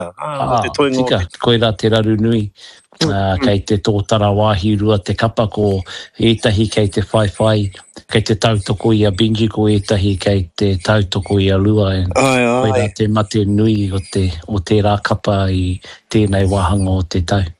tika, koe rā te raru nui. Kei te tōtara wāhi rua te kapa ko ētahi kei te whaiwhai, kei te tautoko i a Benji ko ētahi kei te tautoko i a Lua. Koe rā te mate nui o te rā kapa i tēnei wahanga o te tau.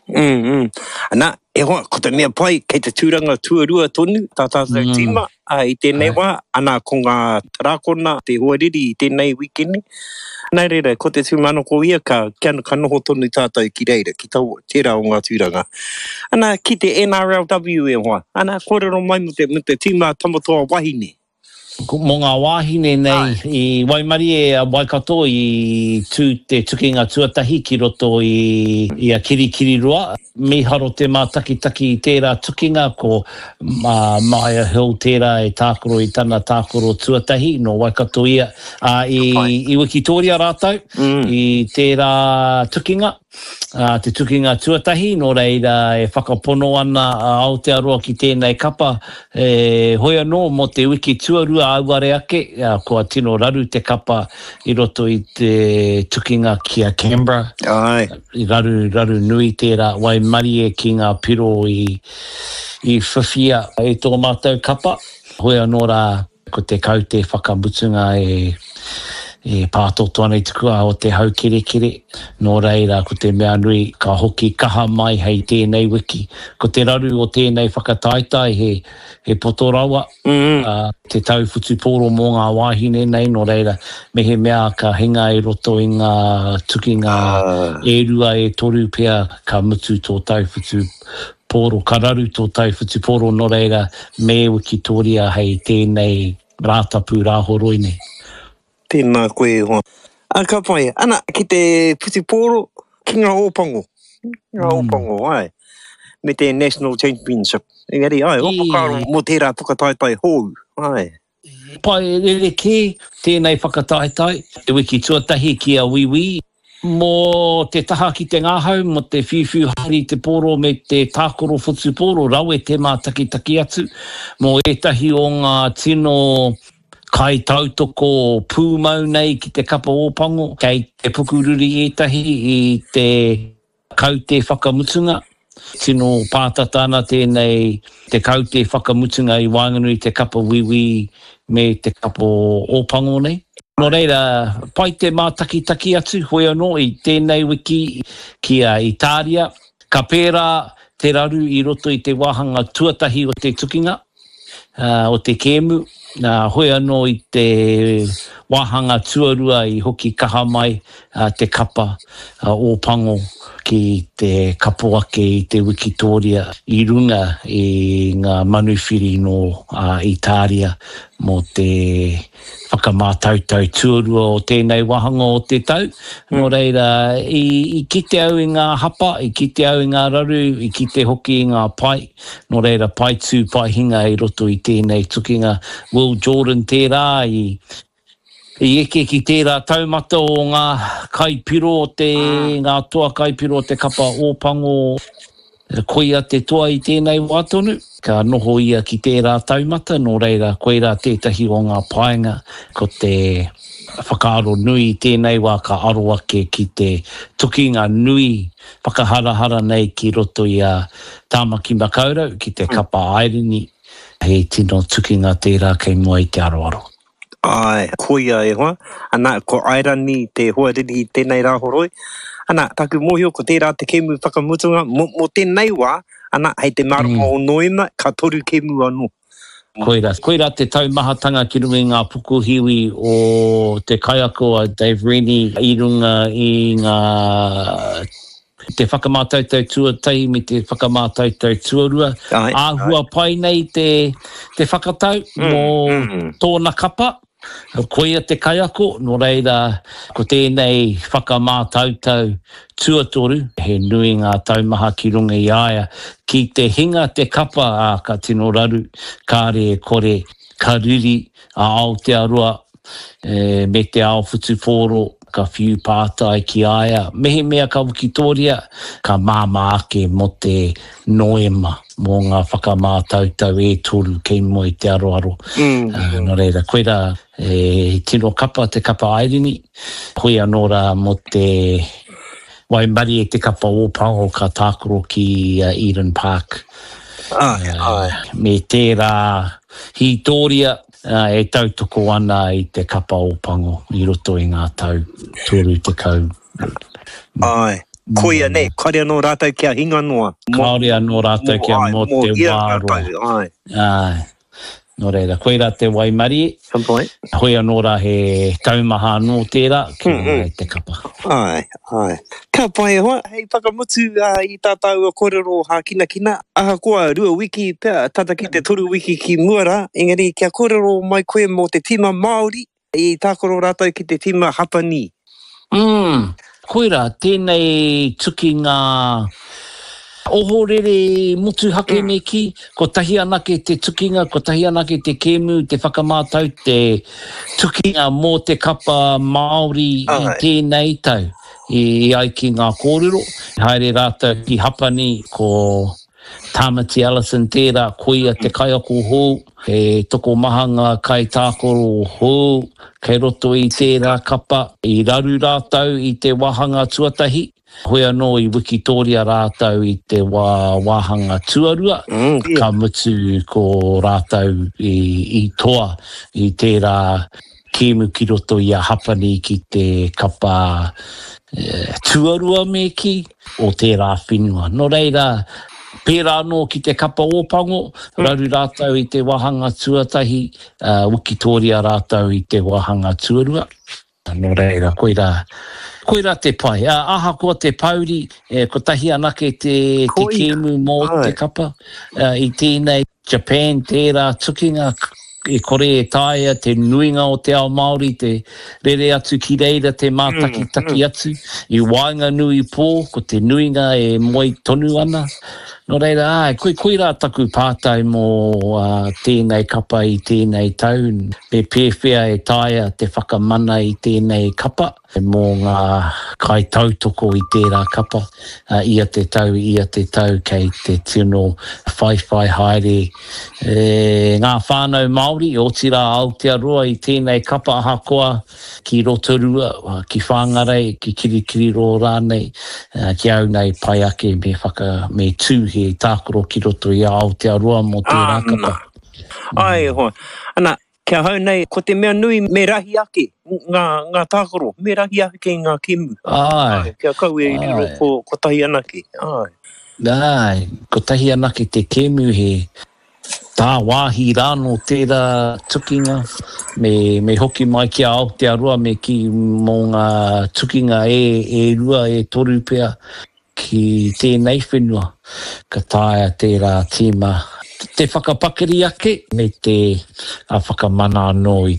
Ana, e hoa, ko te mea pai, kei te tūranga tuarua tonu, tātātou tīma, i tēnei wā, ana ko ngā tarakona, te huariri i tēnei wikendi. Nai reira, ko te tūmano ko ia, ka noho tonu tātou ki reira, ki tau tērā o ngā tūranga. Ana, ki te NRLW e hoa, ana, kōrero mai mo te tīma tamatoa wahine. Mō ngā wāhine nei i Waimari e a Waikato i te tukinga tuatahi ki roto i a Kirikiri Rua. Miharo te mātakitaki i tērā tukinga ko Maia Hill tērā e tākoro i tana tākoro tuatahi no Waikato ia i Wikitoria rātau i tērā tukinga. Te tukinga tuatahi, no reira e whakapono ana Aotearoa ki tēnei kapa hoi anō mo te wiki tuarua auare ake, kua tino raru te kapa i roto i te tukinga ki a Canberra. I raru nui tērā Waimari e ki ngā piro i whiwhia e tō mātou kapa. Hoi anō rā ko te kau te whakamutunga e pātoto ana i tukua o te hau kere. Nō reira, ko te mea nui ka hoki kaha mai hei tēnei wiki. Ko te raru o tēnei whakataitai he potorawa. Te tauwhutu pōro mō ngā wāhine nei, nō reira, me he mea ka hinga i roto i ngā tukinga e rua e toru pia ka mutu tō tauwhutu pōro, ka raru tō tauwhutu pōro, nō reira, me Wikitoria hei tēnei rātapu rāhoroi nei. Tēnā koe hoa. Ka pai, ana, ki te putipōro, ki ngā ōpango. Ngā ōpango, ai. Me te National Championship. Engari, ai, opakaro mo tērā whakataitai hou. Ai. Pai, rere ke, tēnei whakataitai. Te wiki tuatahi ki a Wiwi. Mō te taha ki te ngāhau, mo te whiwhi hari te pōro me te tākoro whutupōro, rau e te mātakitaki atu. Mō etahi o ngā tino kai tautoko pūmau nei ki te kapa ōpango, kei te pukururi etahi i te kau te whakamutunga. Tino pātatana tēnei te kau te whakamutunga i Whanganui te kapa wiwi me te kapa ōpango nei. Nō reira, pai te mātakitaki atu, hoi anō i tēnei wiki ki a Italia. Ka pērā te raru i roto i te wāhanga tuatahi o te tukinga, o te kēmu. Hoi anō i te wāhanga tuarua i hoki kaha mai te kapa ōpango ki te kapoake i te Wikitoria i runga i ngā manuwhiri no Italia mo te whakamātautau tuarua o tēnei wahanga o te tau. Nō reira, i kite au i ngā hapa, i kite au i ngā raru, i kite hoki i ngā pai. Nō reira, pai tū, pai hinga i roto i tēnei tukinga. Will Jordan tērā i eke ki tērā taumata o ngā kaipiro o ngā toa kaipiro o te kapa ōpango koia te toa i tēnei wātonu. Ka noho ia ki tērā taumata, nō reira, koe rā tētahi o ngā paenga, ko te whakaaro nui tēnei wā ka aro ake ki te tukinga nui, whakaharahara nei ki roto i a Tāmaki Makaurau, ki te kapa airini, hei tino tukinga tērā kei mua i te aroaro. Ai, koia e hoa. Ana, ko airani te huariri i tēnei rāhoroi. Ana, taku mōhio ko tērā te kēmu whakamutunga. Mo tēnei wā, ana, hei te marama o noema, ka toru kēmu anō. Koira te taumahatanga ki runga i ngā pukuhiwi o te kaiako a Dave Rennie i runga i ngā te whakamātautau tuatahi me te whakamātautau tuarua. Āhua pai nei te whakatau mō tōna kapa. Koia te kaiako, no reira, ko tēnei whakamātautau tuatoru, he nui ngā taumaha ki runga i aia, ki te hinga te kapa ka tino raru, kāre kore, ka riri a Aotearoa, me te ao whutupōro, whiu pātai ki aia. Mehe mea ka wikitoria, ka māma ake mo te noema, mō ngā whakamātautau e tolu kei mo i te aroaro. No reira, koera tino kapa, te kapa airini, hoi anō rā mo te Waimari e te kapa ōpango ka tākoro ki Eden Park. Me tērā hitoria e tautoko ana i te kapa ōpango i roto i ngā tau tūru te kau. Ai, koia nei, kare anō rātou kia hinga noa. Kaore anō rātou kia mo te wāroa. Ai. No reira, koe rā te Waimari, hoi anō rā he taumaha anō tērā, ki te kapa. Ai. Ka pai hoa, hei whakamutu i tātau a kōrero hā kina. Aha koa rua wiki pēr, tata ki te toru wiki ki Muara, engari kia kōrero mai koe mō te tima Māori, i tākoro rātou ki te tima Hapani. Koe rā, tēnei tuki ngā ohorere mutu hake me ki, ko tahi anake te tukinga, ko tahi anake te kēmu, te whakamātau, te tukinga mō te kapa Māori i tēnei tau. I ai ki ngā kōrero. Haere rātou ki Hapani, ko Tamati Allison tērā, koia te kaiako hou, e toko mahanga kai tākoro hou, kei roto i tērā kapa, i raru rātou i te wahanga tuatahi. Hoi anō i Wikitoria rātou i te wāhanga tuarua, ka mutu ko rātou i toa i tērā kēmu ki roto i a Hapani ki te kapa tuarua me ki o tērā whenua. No reira, pērā anō ki te kapa ōpango, raru rātou i te wāhanga tuatahi, Wikitoria rātou i te wāhanga tuarua. No reira, koe rā te pai. Aha koa te pauri, ko tahi anake te kēmu mō te kapa. I tēnei Japan, tērā tukinga, e kore e tāia, te nuinga o te ao Māori, te rere atu ki reira, te mātaki atu. I wainga nui pō, ko te nuinga e moi tonu ana. No reira, koe rā taku pātai mō tēnei kapa i tēnei tau. Me pēwhea e tāia te whakamana i tēnei kapa. Mō ngā kai tautoko i tērā kapa. Ia te tau kei te tino whaiwhai haere. Ngā whānau Māori, o tira Aotearoa i tēnei kapa ahakoa ki Rotorua, ki Whangarei, ki Kirikiriro rānei, ki au nei pai ake me tū he tākoro ki roto i Aotearoa mō tērā kapa. Ai hoa. Ana, kia hau nei, ko te mea nui me rahi ake, ngā tākoro, me rahi ake ngā kēmu. Ai. Kia kau e riro ko tahi anake. Ai, ko tahi anake te kēmu he tā wāhi rāno tērā tukinga, me hoki mai ki Aotearoa me ki mō ngā tukinga e rua e toru pea ki tēnei whenua, ka tāia tērā tīma. Te whakapakari ake me te whakamana anō i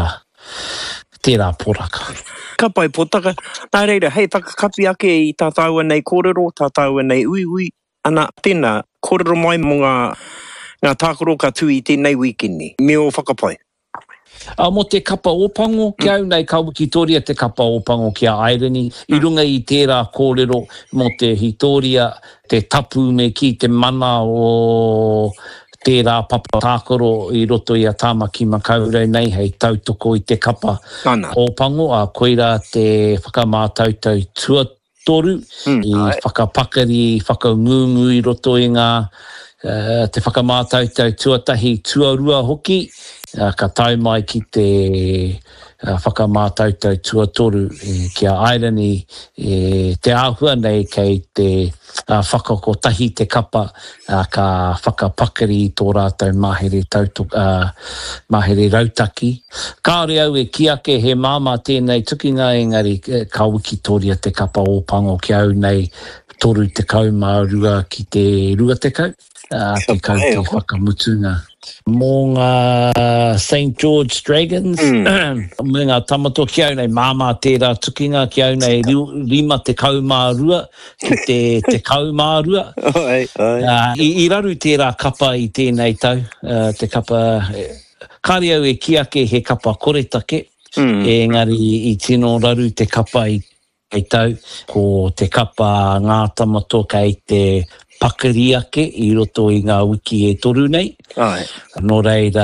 tērā poraka. Ka pai potaka. Nā reira, hei whakakapi ake i tā tāua nei kōrero, tā tāua nei uiui. Ana, tēnā, kōrero mai mō ngā tākoro ka tui i tēnei wikini. Me o whakapai. Mo te kapa ōpango, ki au nei ka Wikitoria te kapa ōpango ki a Aireni, i runga i tērā kōrero mo te hitoria, te tapu me ki te mana o tērā papa tākoro i roto i a Tāmaki Makaurau nei, hei tautoko i te kapa ōpango, a koira te whakamātautau tuatoru, i whakapakari, whakaungungu i roto i ngā te whakamātautau tuatahi tuarua hoki, ka tau mai ki te whakamātautau tuatoru ki a Aireni, te āhua nei kei te whakakotahi te kapa, ka whakapakari i tō rātou mahere rautaki. Kāore au e ki ake he māma tēnei tukinga, engari ka Wikitoria te kapa ōpango ki au nei toru te kaumārua ki te rua te kau. Te kau te whakamutunga. Mō ngā St. George Dragons, me ngā tamato ki au nei māma tērā tukinga, ki au nei rima te kaumārua, ki te kaumārua. I raru tērā kapa i tēnei tau, te kapa, kāre au e ki ake he kapa koretake, Engari I tino raru te kapa I tau, ko te kapa ngā tamatoka I te pakari ake I roto I ngā wiki e toru nei. Nō reira,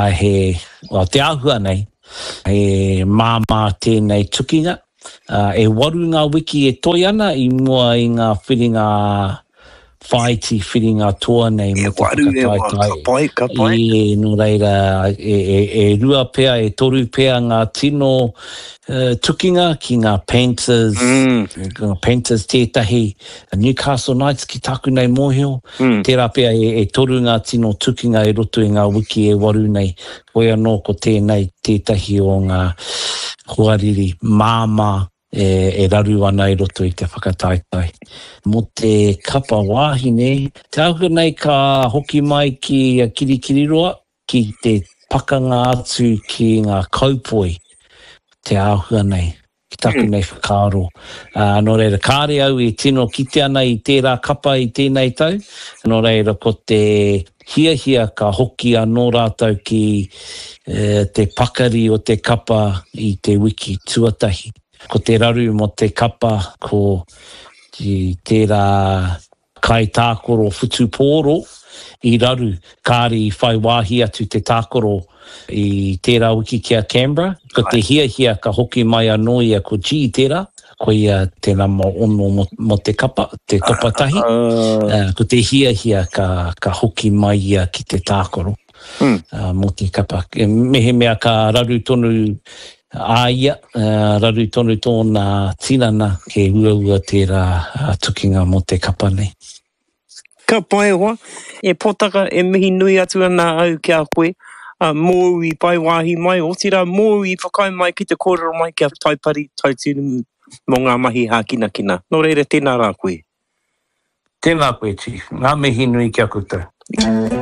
te āhua nei, he māmā tēnei tukinga. E waru ngā wiki e toi ana I mua I ngā whiringa whaiti whiringa toa nei me te whakataitai. Ka pai. Nō reira, e rua pea, e toru pea ngā tino tukinga ki ngā Panthers, Panthers tētahi, Newcastle Knights ki taku nei mōhio, tērā pea e toru ngā tino tukinga e roto I ngā wiki e waru nei, koe anō ko tēnei tētahi o ngā huariri māmā e raru ana I roto I te whakataitai. Mo te kapa wāhine, te auhua nei ka hoki mai ki Kirikiriroa, ki te pakanga atu ki ngā kaupoi, te auhua nei, ki taku nei whakaaro. Nō reira, kāre au e tino kite ana I tērā kapa I tēnei tau, nō reira ko te hia ka hoki anō rātau ki te pakari o te kapa I te wiki tuatahi. Ko te raru mo te kapa, ko tērā kai tākoro futu pōro I raru, kāre I whai wāhi atu te tākoro I tērā wiki kia Canberra. Ko te hia ka hoki mai anō ia ko G tērā, ko ia tēnā ono mo te kapa tahi. Ko te hia ka hoki mai ia ki te tākoro mo te kapa. Mehe mea ka raru tonu Aia, raru tonu tōna tinana ke ua tērā tukinga mo te kapa nei. Ka pai hoa, e potaka e mihi nui atu ana au ki a koe, mōui pai wāhi mai, o tira mōui whakai mai ki te kōrero mai kia taipari tautunu mō ngā mahi hākina kina. Nō reira, tēnā rā koe. Tēnā koe, Chief. Ngā mihi nui kia koutou.